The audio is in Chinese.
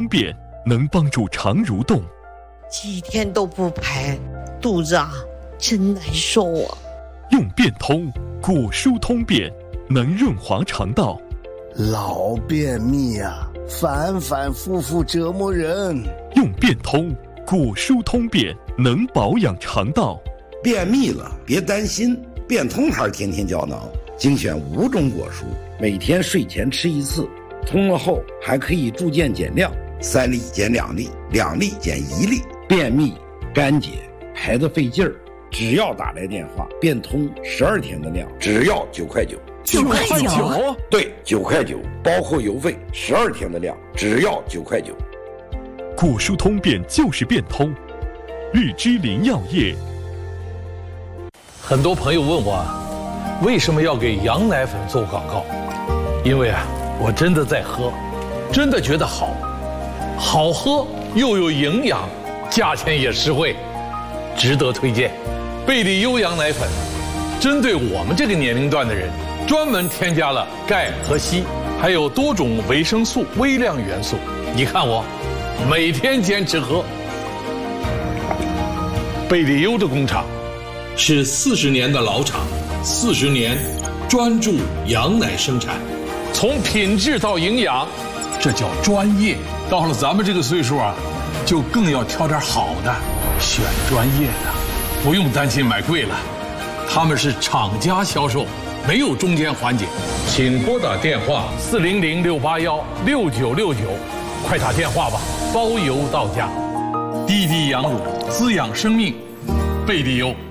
便能帮助肠蠕动。 几天都不排，肚子真难受啊。 用便通果蔬通便，能润滑肠道。 老便秘反反复复折磨人。 用便通果蔬通便，能保养肠道。 便秘了别担心，便通牌天天胶囊精选5种果蔬，每天睡前吃1次，通了后还可以逐渐减量，3粒减2粒，2粒减1粒。便秘干结排得费劲儿，只要打来电话，便通12天的量，只要9块9。 9块9？ 对，9块9，包括邮费，12天的量，只要9块9。 果蔬通便就是便通，日之林药业。 很多朋友问我，为什么要给羊奶粉做广告？因为我真的在喝，真的觉得好，好喝又有营养，价钱也实惠，值得推荐。贝利优羊奶粉，针对我们这个年龄段的人，专门添加了钙和硒，还有多种维生素、微量元素。你看我，每天坚持喝。贝利优的工厂是40年的老厂，40年专注羊奶生产，从品质到营养，这叫专业。到了咱们这个岁数就更要挑点好的，选专业的，不用担心买贵了。他们是厂家销售，没有中间环节。请拨打电话400-681-6969，快打电话吧，包邮到家。滴滴羊乳滋养生命，贝利优。